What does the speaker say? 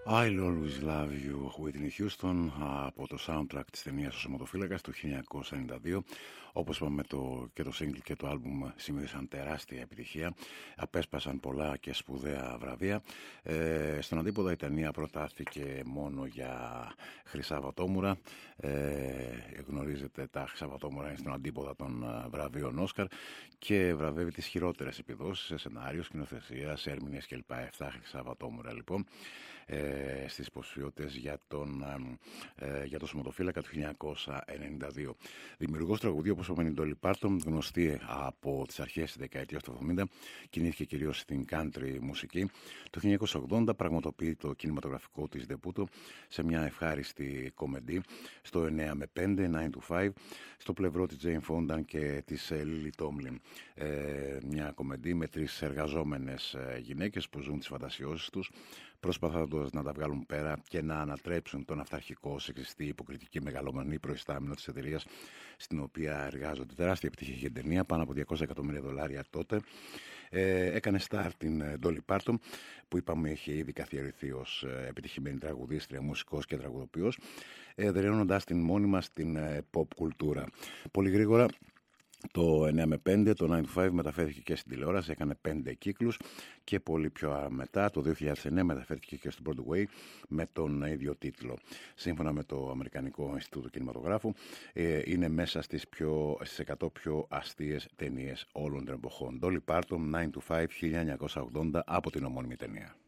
I'll Always Love You, Whitney Houston, από το soundtrack της ταινίας «Ο Σωματοφύλακας» του 1992. Όπως είπαμε, και το single και το album σημείωσαν τεράστια επιτυχία, απέσπασαν πολλά και σπουδαία βραβεία. Στον αντίποδα η ταινία προτάθηκε μόνο για χρυσά βατόμουρα. Γνωρίζετε, τα χρυσά βατόμουρα είναι στον αντίποδα των βραβείων Όσκαρ και βραβεύει τις χειρότερες επιδόσεις σε σενάριο, σκηνοθεσία, σε ερμηνείες κλπ. 7 χρυσά βατόμουρα λοιπόν στις υποψηφιότητες για το Σωματοφύλακα του 1992. Δημιουργός τραγουδίου, όπως είπαμε, είναι η Dolly Parton, γνωστή από τις αρχές της δεκαετίας του 70, κινήθηκε κυρίως στην country μουσική. Το 1980 πραγματοποιεί το κινηματογραφικό της ντεπούτο σε μια ευχάριστη κομεντή στο 9 με 5, 9 to 5, στο πλευρό της Jane Fonda και της Lily Tomlin. Μια κομεντή με 3 εργαζόμενες γυναίκες που ζουν τις φαντασιώσεις τους, προσπαθώντας να τα βγάλουν πέρα και να ανατρέψουν τον αυταρχικό, σεξιστή, υποκριτική, μεγαλομανή προϊστάμενο της εταιρείας στην οποία εργάζονται. Τεράστια επιτυχία για την ταινία, πάνω από $200 εκατομμύρια τότε. Έκανε στάρ την Dolly Parton, που είπαμε είχε ήδη καθιερωθεί ως επιτυχημένη τραγουδίστρια, μουσικός και τραγουδοποιός, εδραιώνοντας την μόνιμα στην pop κουλτούρα. Πολύ γρήγορα, το 9 με 5, το 9 to 5 μεταφέρθηκε και στην τηλεόραση, έκανε 5 κύκλους και πολύ πιο μετά, το 2009, μεταφέρθηκε και στο Broadway με τον ίδιο τίτλο. Σύμφωνα με το Αμερικανικό Ινστιτούτο Κινηματογράφου, είναι μέσα στις 100 πιο αστείες ταινίες όλων των εποχών. Dolly Parton, 9 to 5, 1980, από την ομώνυμη ταινία.